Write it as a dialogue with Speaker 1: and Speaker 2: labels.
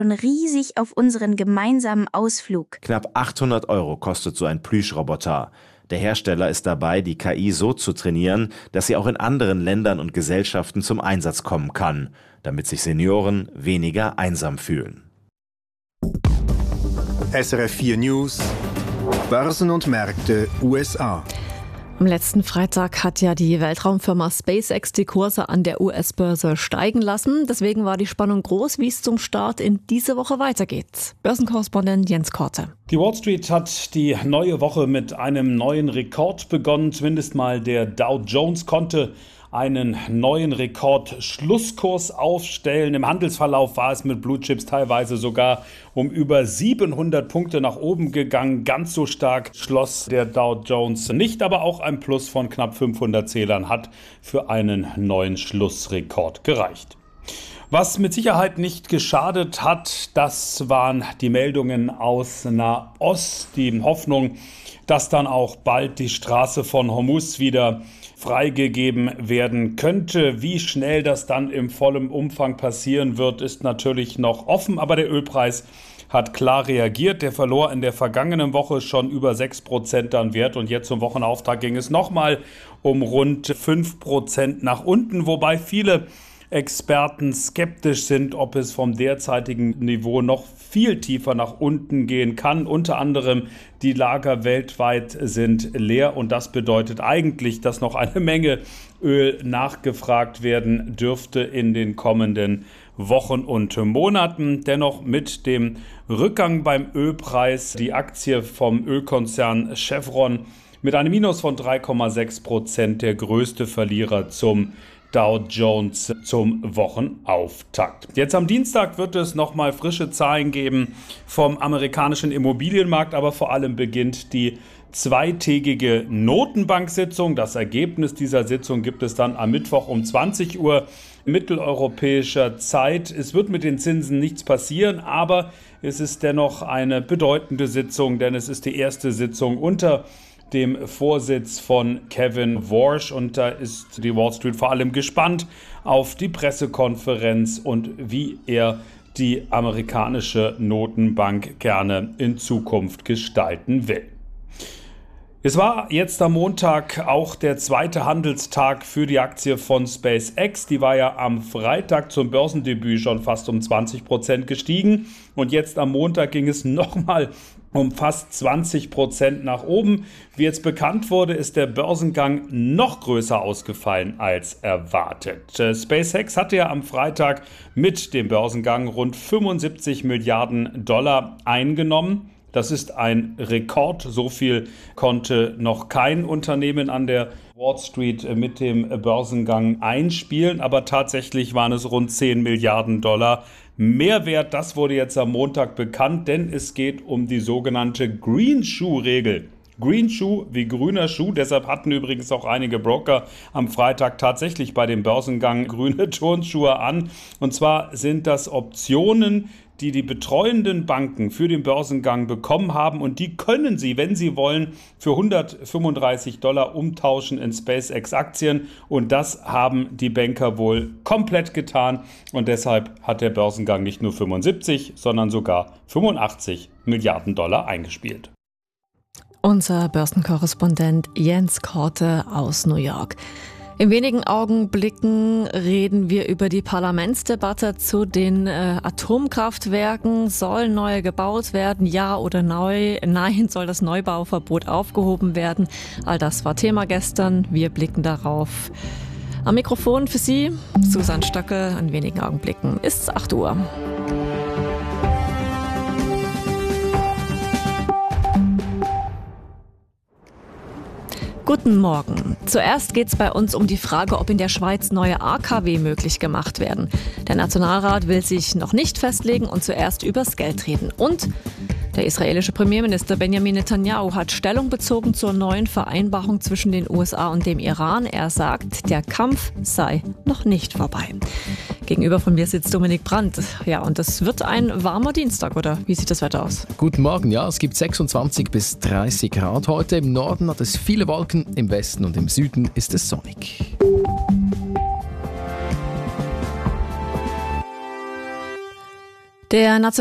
Speaker 1: riesig auf unseren gemeinsamen Ausflug.
Speaker 2: Knapp 800 € kostet so ein Plüschroboter. Der Hersteller ist dabei, die KI so zu trainieren, dass sie auch in anderen Ländern und Gesellschaften zum Einsatz kommen kann, damit sich Senioren weniger einsam fühlen.
Speaker 3: SRF 4 News, Börsen und Märkte USA.
Speaker 4: Am letzten Freitag hat ja die Weltraumfirma SpaceX die Kurse an der US-Börse steigen lassen. Deswegen war die Spannung groß, wie es zum Start in diese Woche weitergeht. Börsenkorrespondent Jens Korte.
Speaker 5: Die Wall Street hat die neue Woche mit einem neuen Rekord begonnen. Zumindest mal der Dow Jones konnte einen neuen Rekordschlusskurs aufstellen. Im Handelsverlauf war es mit Blue Chips teilweise sogar um über 700 Punkte nach oben gegangen. Ganz so stark schloss der Dow Jones nicht, aber auch ein Plus von knapp 500 Zählern hat für einen neuen Schlussrekord gereicht. Was mit Sicherheit nicht geschadet hat, das waren die Meldungen aus Nahost. Die Hoffnung, dass dann auch bald die Straße von Hormuz wieder freigegeben werden könnte. Wie schnell das dann im vollen Umfang passieren wird, ist natürlich noch offen. Aber der Ölpreis hat klar reagiert. Der verlor in der vergangenen Woche schon über 6% an Wert. Und jetzt zum Wochenauftakt ging es nochmal um rund 5% nach unten. Wobei viele Experten skeptisch sind, ob es vom derzeitigen Niveau noch viel tiefer nach unten gehen kann. Unter anderem die Lager weltweit sind leer und das bedeutet eigentlich, dass noch eine Menge Öl nachgefragt werden dürfte in den kommenden Wochen und Monaten. Dennoch mit dem Rückgang beim Ölpreis die Aktie vom Ölkonzern Chevron mit einem Minus von 3,6% der größte Verlierer zum Dow Jones zum Wochenauftakt. Jetzt am Dienstag wird es nochmal frische Zahlen geben vom amerikanischen Immobilienmarkt, aber vor allem beginnt die zweitägige Notenbank-Sitzung. Das Ergebnis dieser Sitzung gibt es dann am Mittwoch um 20 Uhr mitteleuropäischer Zeit. Es wird mit den Zinsen nichts passieren, aber es ist dennoch eine bedeutende Sitzung, denn es ist die erste Sitzung unter dem Vorsitz von Kevin Warsh und da ist die Wall Street vor allem gespannt auf die Pressekonferenz und wie er die amerikanische Notenbank gerne in Zukunft gestalten will. Es war jetzt am Montag auch der zweite Handelstag für die Aktie von SpaceX. Die war ja am Freitag zum Börsendebüt schon fast um 20% gestiegen und jetzt am Montag ging es nochmal um fast 20% nach oben. Wie jetzt bekannt wurde, ist der Börsengang noch größer ausgefallen als erwartet. SpaceX hatte ja am Freitag mit dem Börsengang rund 75 Milliarden Dollar eingenommen. Das ist ein Rekord. So viel konnte noch kein Unternehmen an der Wall Street mit dem Börsengang einspielen. Aber tatsächlich waren es rund 10 Milliarden Dollar Mehrwert. Das wurde jetzt am Montag bekannt, denn es geht um die sogenannte Green Shoe-Regel. Green Shoe wie grüner Schuh, deshalb hatten übrigens auch einige Broker am Freitag tatsächlich bei dem Börsengang grüne Turnschuhe an. Und zwar sind das Optionen, die die betreuenden Banken für den Börsengang bekommen haben und die können sie, wenn sie wollen, für $135 umtauschen in SpaceX-Aktien und das haben die Banker wohl komplett getan und deshalb hat der Börsengang nicht nur 75, sondern sogar 85 Milliarden Dollar eingespielt.
Speaker 4: Unser Börsenkorrespondent Jens Korte aus New York. In wenigen Augenblicken reden wir über die Parlamentsdebatte zu den Atomkraftwerken. Soll neu gebaut werden? Ja oder nein? Soll das Neubauverbot aufgehoben werden? All das war Thema gestern. Wir blicken darauf. Am Mikrofon für Sie, Susanne Stöckel. In wenigen Augenblicken ist es 8 Uhr. Guten Morgen. Zuerst geht es bei uns um die Frage, ob in der Schweiz neue AKW möglich gemacht werden. Der Nationalrat will sich noch nicht festlegen und zuerst übers Geld reden. Und der israelische Premierminister Benjamin Netanyahu hat Stellung bezogen zur neuen Vereinbarung zwischen den USA und dem Iran. Er sagt, der Kampf sei noch nicht vorbei. Gegenüber von mir sitzt Dominik Brandt. Ja, und es wird ein warmer Dienstag, oder? Wie sieht das Wetter aus?
Speaker 6: Guten Morgen, ja, es gibt 26 bis 30 Grad heute. Im Norden hat es viele Wolken, im Westen und im Süden ist es sonnig.
Speaker 4: Der